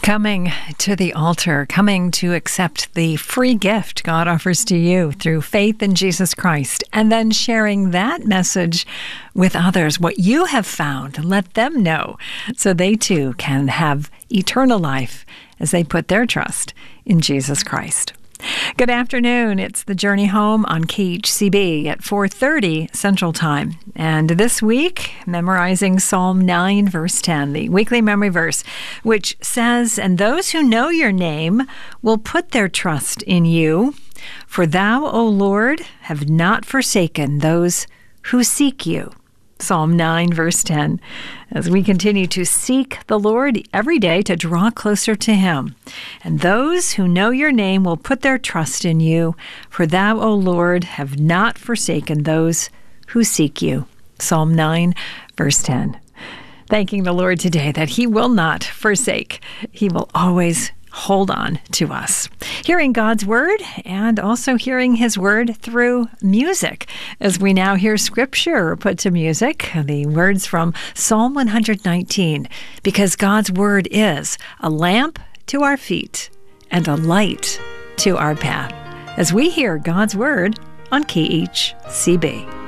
Coming to the altar, coming to accept the free gift God offers to you through faith in Jesus Christ, and then sharing that message with others, what you have found, let them know so they too can have eternal life as they put their trust in Jesus Christ. Good afternoon. It's The Journey Home on KHCB at 4:30 Central Time. And this week, memorizing Psalm 9, verse 10, the weekly memory verse, which says, "And those who know your name will put their trust in you. For thou, O Lord, have not forsaken those who seek you." Psalm 9, verse 10, as we continue to seek the Lord every day to draw closer to Him. And those who know your name will put their trust in you, for thou, O Lord, have not forsaken those who seek you. Psalm 9, verse 10. Thanking the Lord today that He will not forsake. He will always hold on to us. Hearing God's Word and also hearing His Word through music. As we now hear Scripture put to music, the words from Psalm 119, because God's Word is a lamp to our feet and a light to our path. As we hear God's Word on KHCB.